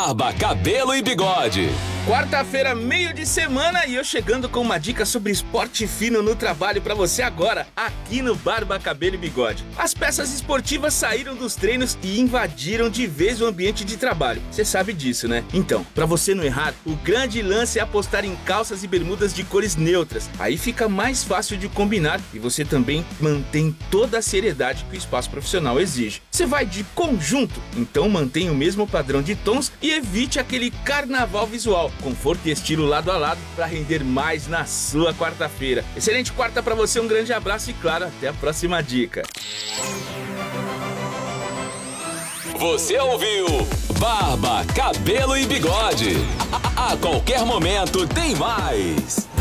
Barba, Cabelo e Bigode. Quarta-feira, meio de semana, e eu chegando com uma dica sobre esporte fino no trabalho pra você agora, aqui no Barba, Cabelo e Bigode. As peças esportivas saíram dos treinos e invadiram de vez o ambiente de trabalho. Você sabe disso, né? Então, pra você não errar, o grande lance é apostar em calças e bermudas de cores neutras. Aí fica mais fácil de combinar e você também mantém toda a seriedade que o espaço profissional exige. Você vai de conjunto, então mantenha o mesmo padrão de tons e evite aquele carnaval visual. Conforto e estilo lado a lado para render mais na sua quarta-feira. Excelente quarta para você, um grande abraço e claro, até a próxima dica. Você ouviu Barba, Cabelo e Bigode. A qualquer momento tem mais.